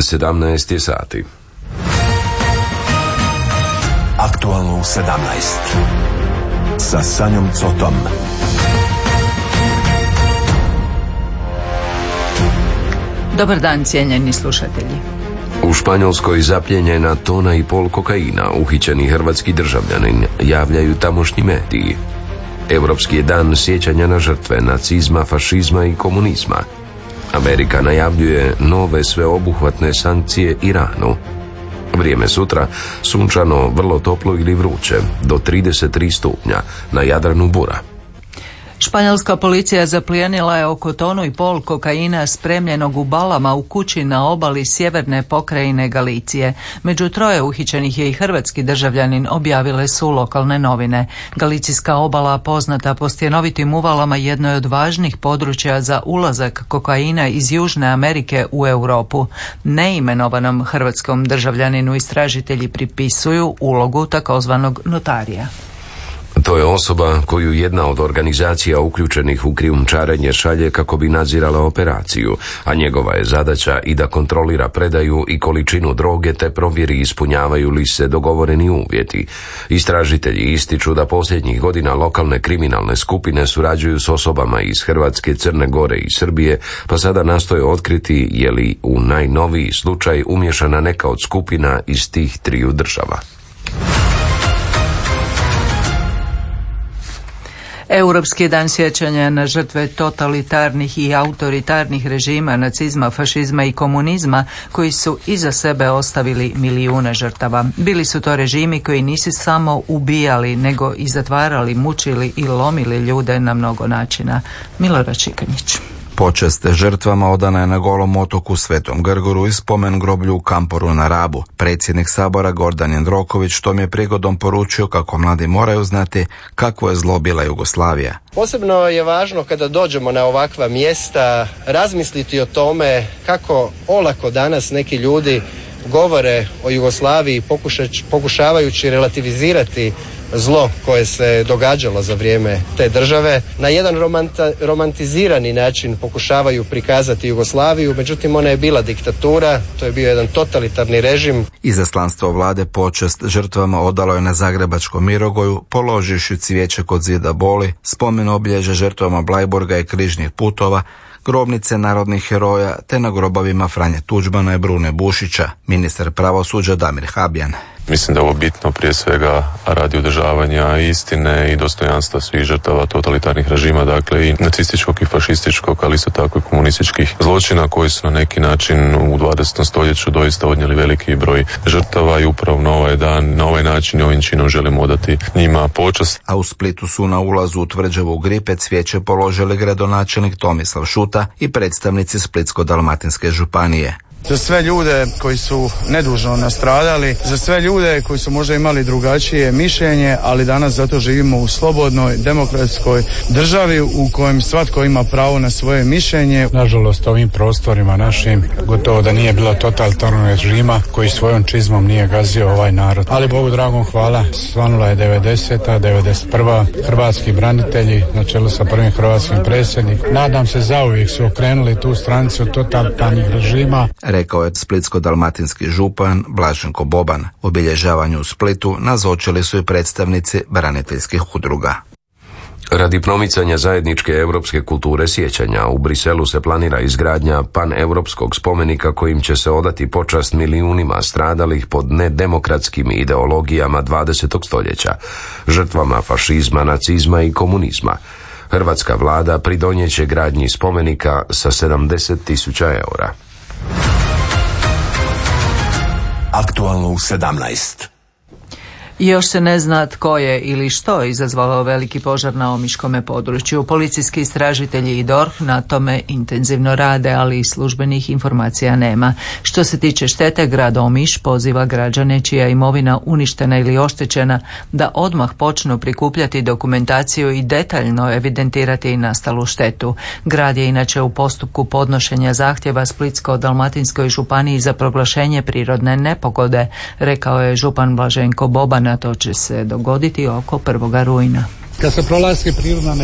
17 sati. Aktualno u 17 sa Sanjom Cotom. Dobar dan, cijenjeni slušatelji. U Španjolskoj zapljenjena 1,5 tona kokaina, uhićeni hrvatski državljanin, javljaju tamošnji mediji. Europski je dan sjećanja na žrtve nacizma, fašizma i komunizma. Amerika najavljuje nove sveobuhvatne sankcije Iranu. Vrijeme sutra sunčano, vrlo toplo ili vruće, do 33 stupnja, na Jadranu bura. Španjolska policija zaplijenila je oko 1,5 tone kokaina spremljenog u balama u kući na obali sjeverne pokrajine Galicije. Među 3 uhićenih je i hrvatski državljanin, objavile su lokalne novine. Galicijska obala, poznata po stjenovitim uvalama, jedno je od važnih područja za ulazak kokaina iz Južne Amerike u Europu. Neimenovanom hrvatskom državljaninu istražitelji pripisuju ulogu takozvanog notarija. To je osoba koju jedna od organizacija uključenih u krijumčarenje šalje kako bi nadzirala operaciju, a njegova je zadaća i da kontrolira predaju i količinu droge te provjeri ispunjavaju li se dogovoreni uvjeti. Istražitelji ističu da posljednjih godina lokalne kriminalne skupine surađuju s osobama iz Hrvatske, Crne Gore i Srbije, pa sada nastoje otkriti je li u najnoviji slučaj umiješana neka od skupina iz tih 3 država. Europski dan sjećanja na žrtve totalitarnih i autoritarnih režima, nacizma, fašizma i komunizma, koji su iza sebe ostavili milijune žrtava. Bili su to režimi koji nisu samo ubijali, nego i zatvarali, mučili i lomili ljude na mnogo načina. Milorad Šikanjić. Počast žrtvama odana je na Golom otoku Svetom Grgoru i spomen groblju u Kamporu na Rabu. Predsjednik Sabora Gordan Jandroković tom je prigodom poručio kako mladi moraju znati kakvo je zlo bila Jugoslavija. Posebno je važno kada dođemo na ovakva mjesta razmisliti o tome kako olako danas neki ljudi govore o Jugoslaviji pokušavajući relativizirati zlo koje se događalo za vrijeme te države. Na jedan romantizirani način pokušavaju prikazati Jugoslaviju, međutim ona je bila diktatura, to je bio jedan totalitarni režim. Izaslanstvo vlade počast žrtvama odalo je na zagrebačkom Mirogoju, položivši cvijeće kod zida boli, spomen obilježja žrtvama Bleiburga i križnih putova, grobnice narodnih heroja te na grobovima Franje Tuđmana i Brune Bušića. Ministar pravosuđa Damir Habjan. Mislim da je ovo bitno prije svega radi održavanja istine i dostojanstva svih žrtava totalitarnih režima, dakle i nacističkog i fašističkog, ali isto tako i komunističkih zločina koji su na neki način u 20. stoljeću doista odnijeli veliki broj žrtava i upravo na ovaj dan, na ovaj način i ovim činom želimo odati njima počast. A u Splitu su na ulazu u tvrđavu Gripe cvijeće položili gradonačelnik Tomislav Šuta i predstavnici Splitsko-dalmatinske županije. Za sve ljude koji su nedužno nastradali, za sve ljude koji su možda imali drugačije mišljenje, ali danas zato živimo u slobodnoj, demokratskoj državi u kojem svatko ima pravo na svoje mišljenje. Nažalost, ovim prostorima našim gotovo da nije bilo totalitarnog režima koji svojom čizmom nije gazio ovaj narod. Ali Bogu dragom hvala, svanula je 90. 91. Hrvatski branitelji na čelu sa prvim hrvatskim predsjednikom. Nadam se zauvijek su okrenuli tu stranicu totalitarnih režima, rekao je splitsko-dalmatinski župan Blaženko Boban. Obilježavanju u Splitu nazočili su i predstavnici braniteljskih udruga. Radi promicanja zajedničke europske kulture sjećanja, u Briselu se planira izgradnja paneuropskog spomenika kojim će se odati počast milijunima stradalih pod nedemokratskim ideologijama 20. stoljeća, žrtvama fašizma, nacizma i komunizma. Hrvatska vlada pridonijeće gradnji spomenika sa 70.000 eura. Aktualno u 17. Još se ne zna tko je ili što izazvalo veliki požar na Omiškome području. Policijski istražitelji i DORH na tome intenzivno rade, ali službenih informacija nema. Što se tiče štete, grad Omiš poziva građane čija je imovina uništena ili oštećena da odmah počnu prikupljati dokumentaciju i detaljno evidentirati nastalu štetu. Grad je inače u postupku podnošenja zahtjeva Splitsko-dalmatinskoj županiji za proglašenje prirodne nepogode, rekao je župan Blaženko Boban. To će se dogoditi oko 1. rujna. Kad se proglasi prirodna